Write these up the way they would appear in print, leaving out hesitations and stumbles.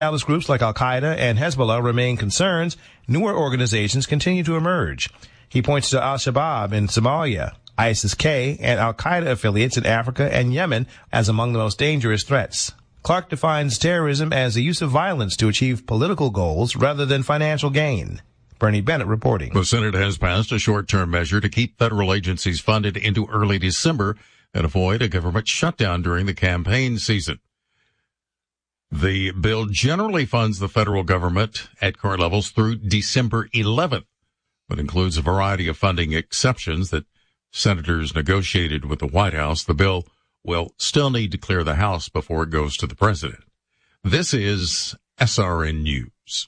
Established groups like Al-Qaeda and Hezbollah remain concerns. Newer organizations continue to emerge. He points to Al-Shabaab in Somalia, ISIS-K, and Al-Qaeda affiliates in Africa and Yemen as among the most dangerous threats. Clark defines terrorism as the use of violence to achieve political goals rather than financial gain. Bernie Bennett reporting. The Senate has passed a short-term measure to keep federal agencies funded into early December and avoid a government shutdown during the campaign season. The bill generally funds the federal government at current levels through December 11th, but includes a variety of funding exceptions that senators negotiated with the White House. The bill will still need to clear the House before it goes to the president. This is SRN News.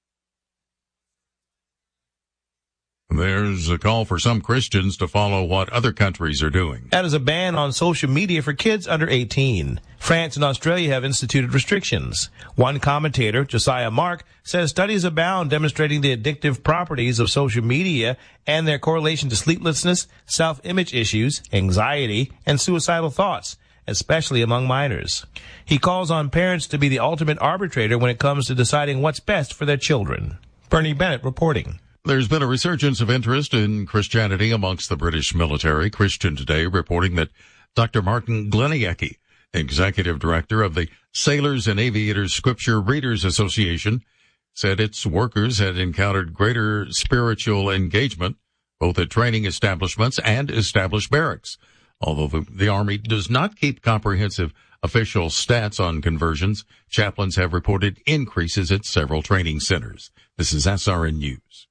There's a call for some Christians to follow what other countries are doing. That is a ban on social media for kids under 18. France and Australia have instituted restrictions. One commentator, Josiah Mark, says studies abound demonstrating the addictive properties of social media and their correlation to sleeplessness, self-image issues, anxiety, and suicidal thoughts, especially among minors. He calls on parents to be the ultimate arbitrator when it comes to deciding what's best for their children. Bernie Bennett reporting. There's been a resurgence of interest in Christianity amongst the British military. Christian Today reporting that Dr. Martin Gleniecki, executive director of the Sailors and Aviators Scripture Readers Association, said its workers had encountered greater spiritual engagement, both at training establishments and established barracks. Although the Army does not keep comprehensive official stats on conversions, chaplains have reported increases at several training centers. This is SRN News.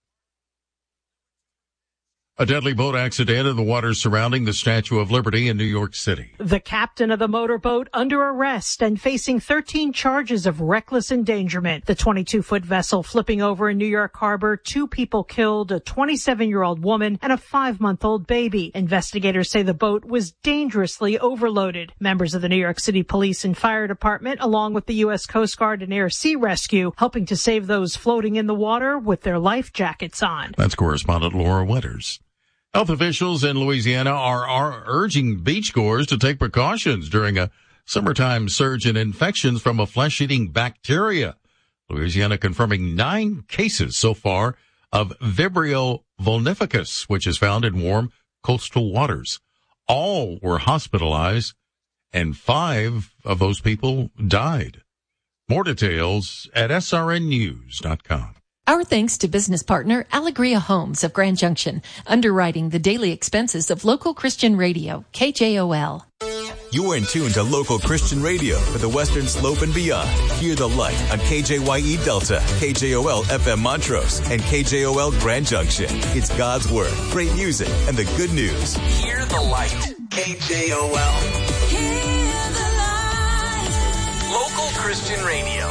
A deadly boat accident in the waters surrounding the Statue of Liberty in New York City. The captain of the motorboat under arrest and facing 13 charges of reckless endangerment. The 22-foot vessel flipping over in New York Harbor, 2 people killed, a 27-year-old woman and a 5-month-old baby. Investigators say the boat was dangerously overloaded. Members of the New York City Police and Fire Department, along with the U.S. Coast Guard and Air Sea Rescue, helping to save those floating in the water with their life jackets on. That's correspondent Laura Wetters. Health officials in Louisiana are urging beachgoers to take precautions during a summertime surge in infections from a flesh-eating bacteria. Louisiana confirming 9 cases so far of Vibrio vulnificus, which is found in warm coastal waters. All were hospitalized, and 5 of those people died. More details at srnnews.com. Our thanks to business partner Alegria Homes of Grand Junction, underwriting the daily expenses of local Christian radio, KJOL. You are in tune to local Christian radio for the Western Slope and beyond. Hear the light on KJYE Delta, KJOL FM Montrose, and KJOL Grand Junction. It's God's Word, great music, and the good news. Hear the light. KJOL. Hear the light. Local Christian radio.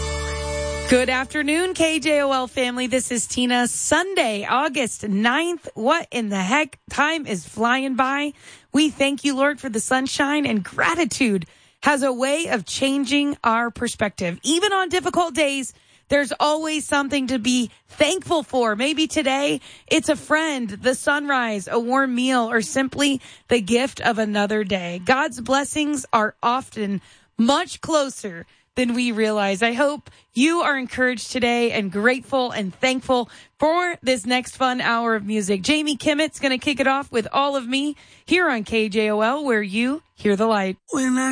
Good afternoon, KJOL family. This is Tina. Sunday, August 9th. What in the heck? Time is flying by. We thank you, Lord, for the sunshine, and gratitude has a way of changing our perspective. Even on difficult days, there's always something to be thankful for. Maybe today it's a friend, the sunrise, a warm meal, or simply the gift of another day. God's blessings are often much closer than we realize. I hope you are encouraged today and grateful and thankful for this next fun hour of music. Jamie Kimmett's going to kick it off with All of Me here on KJOL, where you hear the light. When I